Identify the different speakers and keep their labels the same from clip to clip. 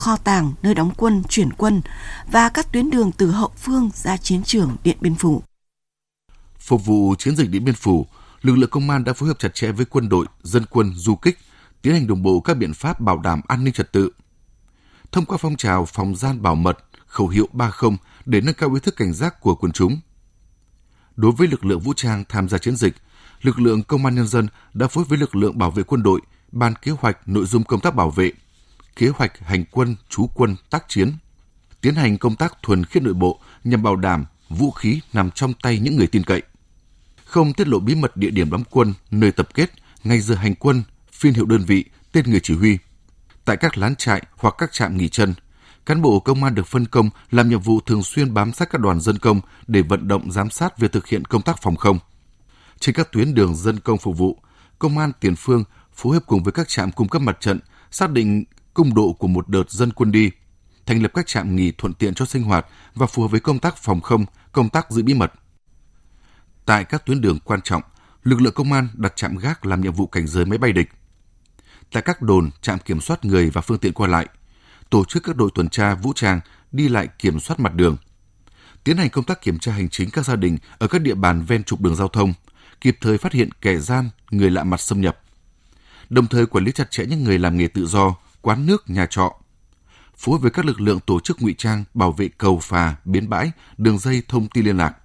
Speaker 1: kho tàng, nơi đóng quân, chuyển quân và các tuyến đường từ hậu phương ra chiến trường Điện Biên Phủ.
Speaker 2: Phục vụ chiến dịch Điện Biên Phủ, lực lượng công an đã phối hợp chặt chẽ với quân đội, dân quân, du kích, tiến hành đồng bộ các biện pháp bảo đảm an ninh trật tự. Thông qua phong trào phòng gian bảo mật, khẩu hiệu 30 để nâng cao ý thức cảnh giác của quần chúng. Đối với lực lượng vũ trang tham gia chiến dịch, lực lượng công an nhân dân đã phối hợp với lực lượng bảo vệ quân đội, ban kế hoạch nội dung công tác bảo vệ, kế hoạch hành quân, trú quân, tác chiến, tiến hành công tác thuần khiết nội bộ nhằm bảo đảm vũ khí nằm trong tay những người tin cậy. Không tiết lộ bí mật địa điểm đóng quân, nơi tập kết, ngày giờ hành quân, phiên hiệu đơn vị, tên người chỉ huy. Tại các lán trại hoặc các trạm nghỉ chân, cán bộ công an được phân công làm nhiệm vụ thường xuyên bám sát các đoàn dân công để vận động giám sát việc thực hiện công tác phòng không. Trên các tuyến đường dân công phục vụ, công an tiền phương phối hợp cùng với các trạm cung cấp mặt trận xác định cung độ của một đợt dân quân đi, thành lập các trạm nghỉ thuận tiện cho sinh hoạt và phù hợp với công tác phòng không, công tác giữ bí mật. Tại các tuyến đường quan trọng, lực lượng công an đặt trạm gác làm nhiệm vụ cảnh giới máy bay địch. Tại các đồn, trạm kiểm soát người và phương tiện qua lại, tổ chức các đội tuần tra vũ trang đi lại kiểm soát mặt đường, tiến hành công tác kiểm tra hành chính các gia đình ở các địa bàn ven trục đường giao thông, kịp thời phát hiện kẻ gian, người lạ mặt xâm nhập. Đồng thời quản lý chặt chẽ những người làm nghề tự do, quán nước, nhà trọ. Phối hợp với các lực lượng tổ chức ngụy trang bảo vệ cầu phà, bến bãi, đường dây thông tin liên lạc.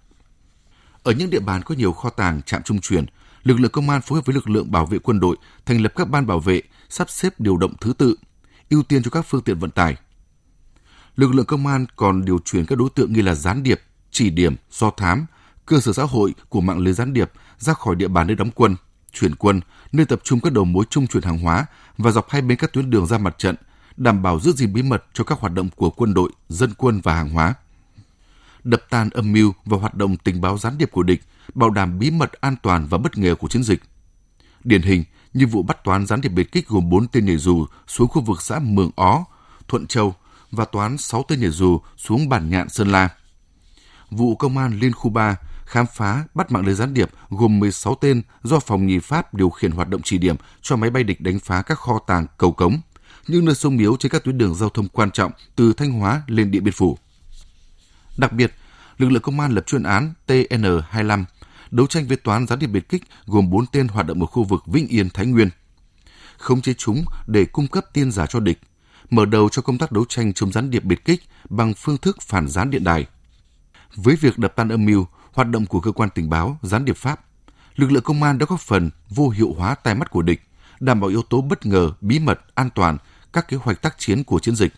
Speaker 2: Ở những địa bàn có nhiều kho tàng, trạm trung chuyển, lực lượng công an phối hợp với lực lượng bảo vệ quân đội thành lập các ban bảo vệ, sắp xếp điều động thứ tự, ưu tiên cho các phương tiện vận tải. Lực lượng công an còn điều chuyển các đối tượng như là gián điệp, chỉ điểm, do thám, cơ sở xã hội của mạng lưới gián điệp ra khỏi địa bàn nơi đóng quân, chuyển quân, nơi tập trung các đầu mối trung chuyển hàng hóa và dọc hai bên các tuyến đường ra mặt trận, đảm bảo giữ gìn bí mật cho các hoạt động của quân đội, dân quân và hàng hóa. Đập tan âm mưu và hoạt động tình báo gián điệp của địch, bảo đảm bí mật an toàn và bất ngờ của chiến dịch. Điển hình như vụ bắt toán gián điệp biệt kích gồm 4 tên nhảy dù xuống khu vực xã Mường Ó, Thuận Châu và toán 6 tên nhảy dù xuống Bản Nhạn, Sơn La. Vụ công an Liên khu 3 khám phá bắt mạng lưới gián điệp gồm 16 tên do phòng nhì Pháp điều khiển hoạt động chỉ điểm cho máy bay địch đánh phá các kho tàng, cầu cống, những nơi xung yếu trên các tuyến đường giao thông quan trọng từ Thanh Hóa lên Điện Biên Phủ. Đặc biệt, lực lượng công an lập chuyên án TN25 đấu tranh với toán gián điệp biệt kích gồm 4 tên hoạt động ở khu vực Vĩnh Yên, Thái Nguyên, khống chế chúng để cung cấp tin giả cho địch, mở đầu cho công tác đấu tranh chống gián điệp biệt kích bằng phương thức phản gián điện đài. Với việc đập tan âm mưu, hoạt động của cơ quan tình báo, gián điệp Pháp, lực lượng công an đã góp phần vô hiệu hóa tai mắt của địch, đảm bảo yếu tố bất ngờ, bí mật, an toàn các kế hoạch tác chiến của chiến dịch.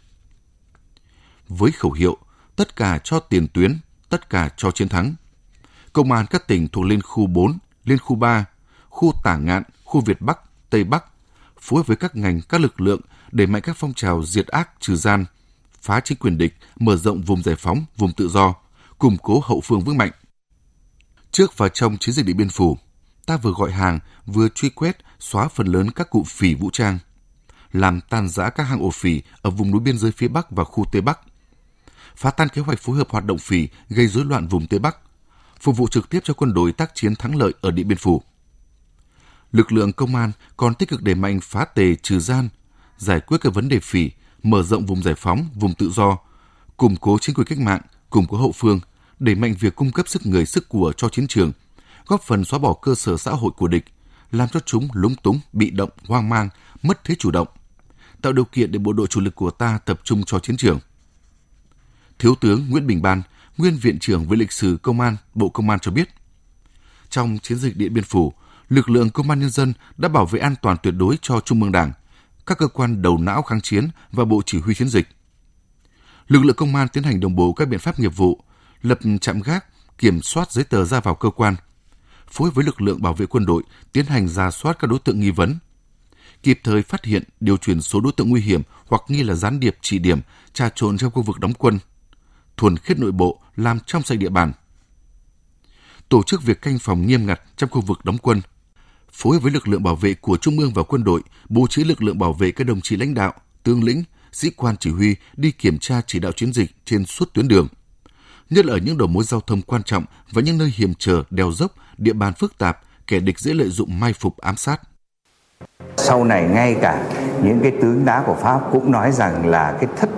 Speaker 2: Với khẩu hiệu tất cả cho tiền tuyến, tất cả cho chiến thắng, công an các tỉnh thuộc Liên khu 4, Liên khu 3, khu Tả Ngạn, khu Việt Bắc, Tây Bắc phối hợp với các ngành, các lực lượng đẩy mạnh các phong trào diệt ác trừ gian, phá chính quyền địch, mở rộng vùng giải phóng, vùng tự do, củng cố hậu phương vững mạnh. Trước và trong chiến dịch Điện Biên Phủ, ta vừa gọi hàng, vừa truy quét, xóa phần lớn các cụm phỉ vũ trang, làm tan rã các hang ổ phỉ ở vùng núi biên giới phía Bắc và khu Tây Bắc, phá tan kế hoạch phối hợp hoạt động phỉ gây rối loạn vùng Tây Bắc, phục vụ trực tiếp cho quân đội tác chiến thắng lợi ở Điện Biên Phủ. Lực lượng công an còn tích cực đẩy mạnh phá tề trừ gian, giải quyết các vấn đề phỉ, mở rộng vùng giải phóng, vùng tự do, củng cố chính quyền cách mạng, củng cố hậu phương, đẩy mạnh việc cung cấp sức người sức của cho chiến trường, góp phần xóa bỏ cơ sở xã hội của địch, làm cho chúng lúng túng, bị động, hoang mang, mất thế chủ động, tạo điều kiện để bộ đội chủ lực của ta tập trung cho chiến trường. Thiếu tướng Nguyễn Bình Ban, nguyên Viện trưởng với lịch sử Công an, Bộ Công an cho biết, trong chiến dịch Điện Biên Phủ, lực lượng Công an nhân dân đã bảo vệ an toàn tuyệt đối cho Trung ương Đảng, các cơ quan đầu não kháng chiến và Bộ Chỉ huy chiến dịch. Lực lượng công an tiến hành đồng bộ các biện pháp nghiệp vụ, lập trạm gác, kiểm soát giấy tờ ra vào cơ quan, phối hợp với lực lượng bảo vệ quân đội tiến hành rà soát các đối tượng nghi vấn, kịp thời phát hiện, điều chuyển số đối tượng nguy hiểm hoặc nghi là gián điệp chỉ điểm, trà trộn trong khu vực đóng quân, thuần khiết nội bộ, làm trong sạch địa bàn. Tổ chức việc canh phòng nghiêm ngặt trong khu vực đóng quân, phối hợp với lực lượng bảo vệ của Trung ương và quân đội, bố trí lực lượng bảo vệ các đồng chí lãnh đạo, tướng lĩnh, sĩ quan chỉ huy đi kiểm tra chỉ đạo chiến dịch trên suốt tuyến đường, nhất là ở những đầu mối giao thông quan trọng và những nơi hiểm trở, đèo dốc, địa bàn phức tạp, kẻ địch dễ lợi dụng mai phục ám sát.
Speaker 3: Sau này ngay cả những cái tướng tá của Pháp cũng nói rằng là cái thất